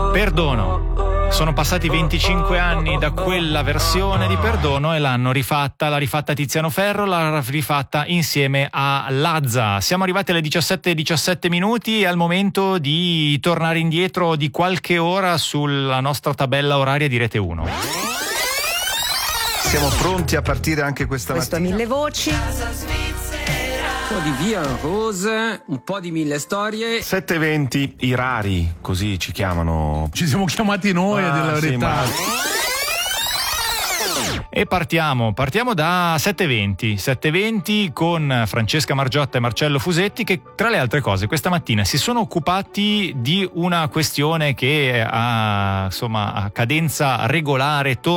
Perdono. Sono passati 25 anni da quella versione di Perdono e l'ha rifatta Tiziano Ferro, l'ha rifatta insieme a Lazza. Siamo arrivati alle 17:17 minuti e al momento di tornare indietro di qualche ora sulla nostra tabella oraria di Rete 1. Siamo pronti a partire anche questa mattina. Questo è Mille Voci. Un po' di Via Rose, un po' di Mille Storie. 7:20, i rari, così ci chiamano. Ci siamo chiamati noi, della verità. E partiamo da 7:20 con Francesca Margiotta e Marcello Fusetti, che tra le altre cose questa mattina si sono occupati di una questione che a cadenza regolare di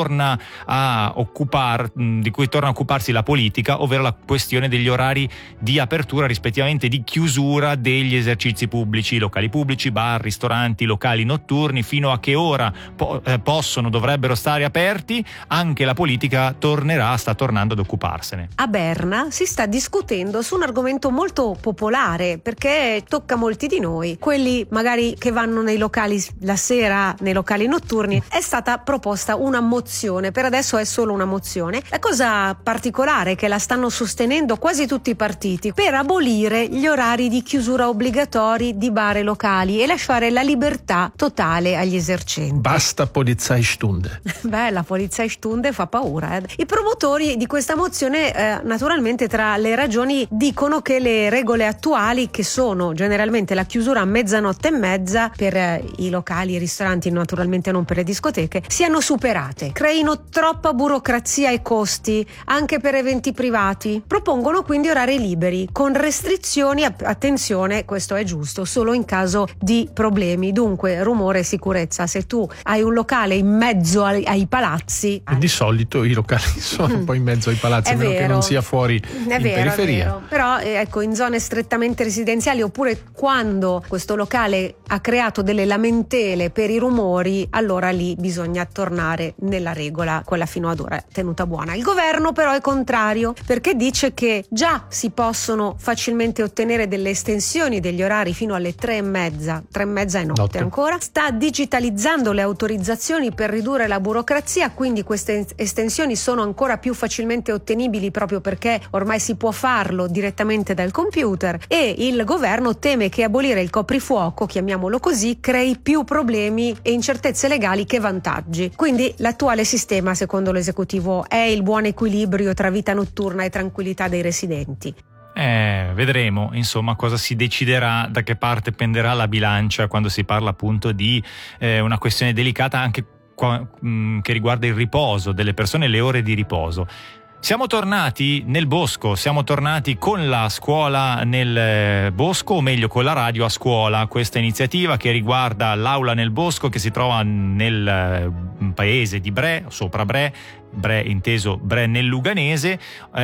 cui torna a occuparsi la politica, ovvero la questione degli orari di apertura rispettivamente di chiusura degli esercizi pubblici, locali pubblici, bar, ristoranti, locali notturni, fino a che ora dovrebbero stare aperti. Anche la politica sta tornando ad occuparsene. A Berna si sta discutendo su un argomento molto popolare, perché tocca molti di noi, quelli magari che vanno nei locali la sera, nei locali notturni. È stata proposta una mozione, per adesso è solo una mozione. La cosa particolare è che la stanno sostenendo quasi tutti i partiti, per abolire gli orari di chiusura obbligatori di bar e locali e lasciare la libertà totale agli esercenti. Basta Polizeistunde. Beh, la Polizeistunde fa paura. I promotori di questa mozione naturalmente tra le ragioni dicono che le regole attuali, che sono generalmente la chiusura a mezzanotte e mezza per i locali e i ristoranti, naturalmente non per le discoteche, siano superate, creino troppa burocrazia e costi anche per eventi privati. Propongono quindi orari liberi con restrizioni, attenzione, questo è giusto, solo in caso di problemi, dunque rumore e sicurezza. Se tu hai un locale in mezzo ai palazzi, di solito i locali sono un po' in mezzo ai palazzi, a meno che non sia fuori in periferia. È vero. Però ecco, in zone strettamente residenziali, oppure quando questo locale ha creato delle lamentele per i rumori, allora lì bisogna tornare nella regola, quella fino ad ora tenuta buona. Il governo però è contrario, perché dice che già si possono facilmente ottenere delle estensioni degli orari fino alle 3:30 è notte ancora. Sta digitalizzando le autorizzazioni per ridurre la burocrazia, quindi queste estensioni sono ancora più facilmente ottenibili proprio perché ormai si può farlo direttamente dal computer, e il governo teme che abolire il coprifuoco, chiamiamolo così, crei più problemi e incertezze legali che vantaggi. Quindi l'attuale sistema, secondo l'esecutivo, è il buon equilibrio tra vita notturna e tranquillità dei residenti. Vedremo insomma cosa si deciderà, da che parte penderà la bilancia quando si parla appunto di una questione delicata anche che riguarda il riposo delle persone, le ore di riposo. Siamo tornati nel bosco, siamo tornati con la scuola nel bosco, o meglio con la radio a scuola. Questa iniziativa che riguarda l'aula nel bosco, che si trova nel paese di Bre, sopra Bre inteso Bre nel Luganese.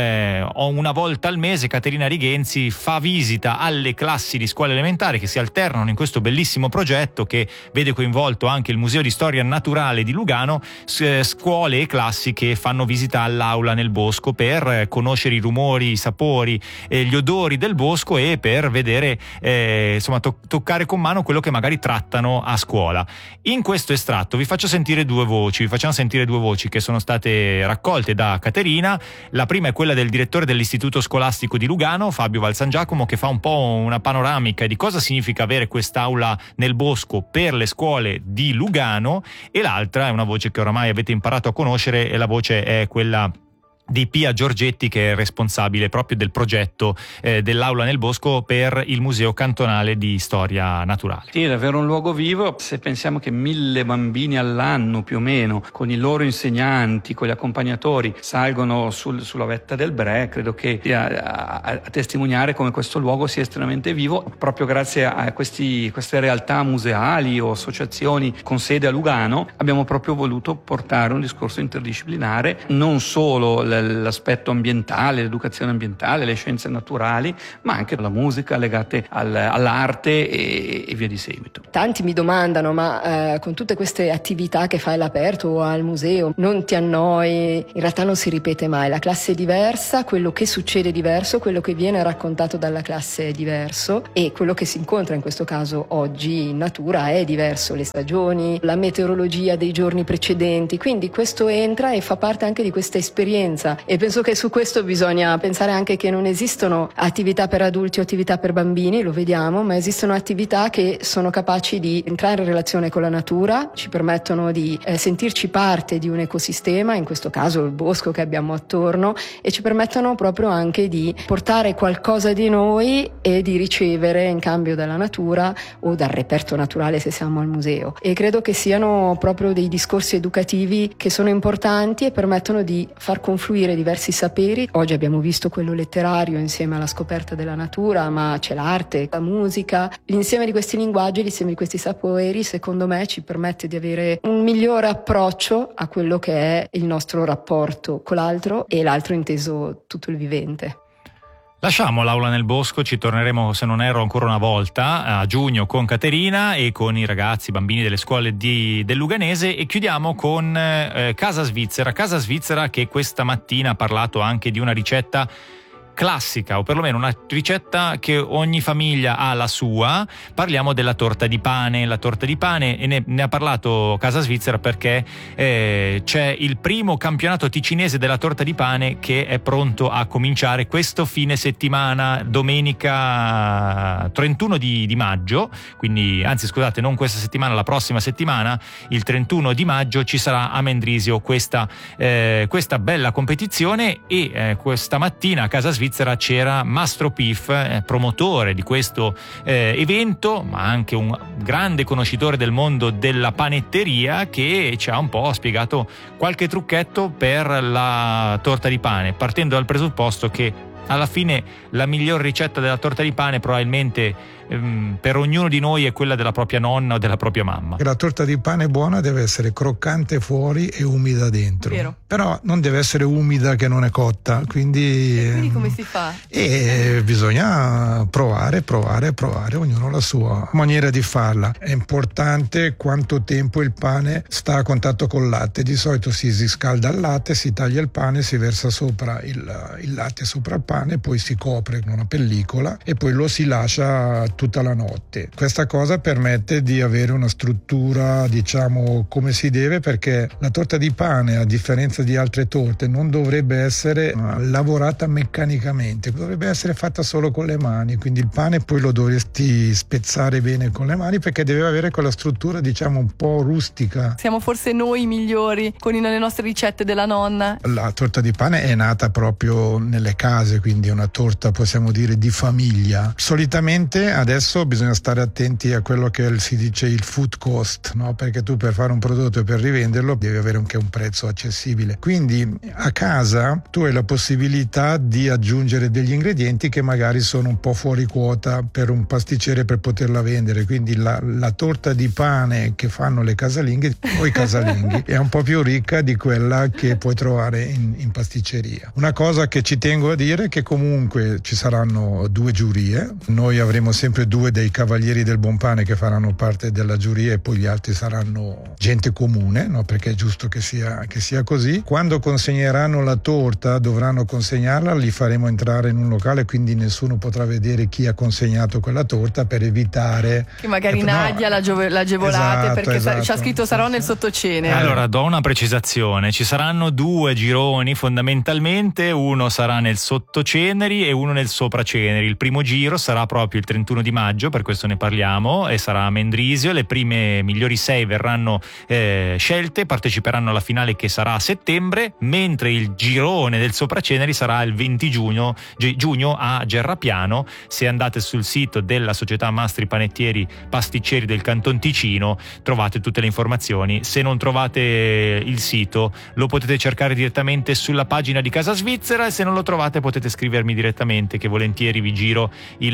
Una volta al mese Caterina Righenzi fa visita alle classi di scuole elementari che si alternano in questo bellissimo progetto che vede coinvolto anche il Museo di Storia Naturale di Lugano, scuole e classi che fanno visita all'aula nel bosco per conoscere i rumori, i sapori, gli odori del bosco e per vedere toccare con mano quello che magari trattano a scuola. In questo estratto vi facciamo sentire due voci che sono state raccolte da Caterina. La prima è quella del direttore dell'Istituto Scolastico di Lugano, Fabio Valsangiacomo, che fa un po' una panoramica di cosa significa avere quest'aula nel bosco per le scuole di Lugano, e l'altra è una voce che oramai avete imparato a conoscere, e la voce è quella di Pia Giorgetti, che è responsabile proprio del progetto dell'aula nel bosco per il Museo Cantonale di Storia Naturale. Sì, è davvero un luogo vivo. Se pensiamo che 1000 bambini all'anno più o meno, con i loro insegnanti, con gli accompagnatori, salgono sulla vetta del Bre, credo che a testimoniare come questo luogo sia estremamente vivo, proprio grazie a queste realtà museali o associazioni con sede a Lugano. Abbiamo proprio voluto portare un discorso interdisciplinare, non solo l'aspetto ambientale, l'educazione ambientale, le scienze naturali, ma anche la musica legate all'arte e via di seguito. Tanti mi domandano, ma con tutte queste attività che fai all'aperto o al museo non ti annoi? In realtà non si ripete mai, la classe è diversa, quello che succede è diverso, quello che viene raccontato dalla classe è diverso e quello che si incontra in questo caso oggi in natura è diverso, le stagioni, la meteorologia dei giorni precedenti, quindi questo entra e fa parte anche di questa esperienza e penso che su questo bisogna pensare anche che non esistono attività per adulti o attività per bambini, lo vediamo, ma esistono attività che sono capaci di entrare in relazione con la natura, ci permettono di sentirci parte di un ecosistema, in questo caso il bosco che abbiamo attorno, e ci permettono proprio anche di portare qualcosa di noi e di ricevere in cambio dalla natura o dal reperto naturale se siamo al museo. E credo che siano proprio dei discorsi educativi che sono importanti e permettono di far confluire diversi saperi. Oggi abbiamo visto quello letterario insieme alla scoperta della natura, ma c'è l'arte, la musica. L'insieme di questi linguaggi, l'insieme di questi saperi, secondo me ci permette di avere un migliore approccio a quello che è il nostro rapporto con l'altro e l'altro inteso tutto il vivente. Lasciamo l'Aula nel Bosco, ci torneremo, se non erro, ancora una volta a giugno con Caterina e con i ragazzi, i bambini delle scuole del Luganese, e chiudiamo con Casa Svizzera che questa mattina ha parlato anche di una ricetta classica, o perlomeno una ricetta che ogni famiglia ha la sua. Parliamo della torta di pane, e ne ha parlato Casa Svizzera perché c'è il primo campionato ticinese della torta di pane che è pronto a cominciare questo fine settimana, domenica 31 di maggio, quindi anzi scusate, non questa settimana, la prossima settimana, il 31 di maggio ci sarà a Mendrisio questa bella competizione e questa mattina a Casa Svizzera c'era Mastro Pif, promotore di questo evento, ma anche un grande conoscitore del mondo della panetteria, che ci ha un po' spiegato qualche trucchetto per la torta di pane, partendo dal presupposto che alla fine la miglior ricetta della torta di pane probabilmente per ognuno di noi è quella della propria nonna o della propria mamma. La torta di pane buona deve essere croccante fuori e umida dentro. Vero. Però non deve essere umida che non è cotta, quindi come si fa? E bisogna provare, ognuno ha la sua maniera di farla. È importante quanto tempo il pane sta a contatto col latte. Di solito si scalda il latte, si taglia il pane, si versa sopra il latte sopra il pane, poi si copre con una pellicola e poi lo si lascia tutta la notte. Questa cosa permette di avere una struttura, diciamo, come si deve, perché la torta di pane, a differenza di altre torte, non dovrebbe essere lavorata meccanicamente, dovrebbe essere fatta solo con le mani, quindi il pane poi lo dovresti spezzare bene con le mani perché deve avere quella struttura, diciamo, un po' rustica. Siamo forse noi migliori con le nostre ricette della nonna. La torta di pane è nata proprio nelle case, quindi è una torta, possiamo dire, di famiglia. Solitamente adesso bisogna stare attenti a quello che si dice il food cost, no? Perché tu per fare un prodotto e per rivenderlo devi avere anche un prezzo accessibile. Quindi a casa tu hai la possibilità di aggiungere degli ingredienti che magari sono un po' fuori quota per un pasticcere per poterla vendere. Quindi la torta di pane che fanno le casalinghe o i casalinghi è un po' più ricca di quella che puoi trovare in pasticceria. Una cosa che ci tengo a dire è che comunque ci saranno 2 giurie. Noi avremo sempre 2 dei cavalieri del buon pane che faranno parte della giuria e poi gli altri saranno gente comune, no? Perché è giusto che sia così. Quando consegneranno la torta dovranno consegnarla, li faremo entrare in un locale, quindi nessuno potrà vedere chi ha consegnato quella torta per evitare che magari Nadia l'agevolate, esatto, perché esatto. c'ha scritto sarò nel sottocenere. Allora do una precisazione, ci saranno 2 gironi fondamentalmente, uno sarà nel sottoceneri e uno nel sopraceneri. Il primo giro sarà proprio il 31 di maggio, per questo ne parliamo, e sarà a Mendrisio. Le prime migliori 6 verranno scelte, parteciperanno alla finale che sarà a settembre, mentre il girone del sopraceneri sarà il 20 giugno a Gerrapiano. Se andate sul sito della società Mastri Panettieri Pasticceri del Canton Ticino trovate tutte le informazioni. Se non trovate il sito lo potete cercare direttamente sulla pagina di Casa Svizzera, e se non lo trovate potete scrivermi direttamente, che volentieri vi giro il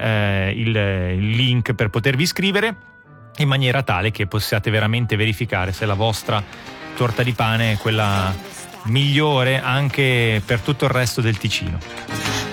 link per potervi iscrivere, in maniera tale che possiate veramente verificare se la vostra torta di pane è quella migliore anche per tutto il resto del Ticino.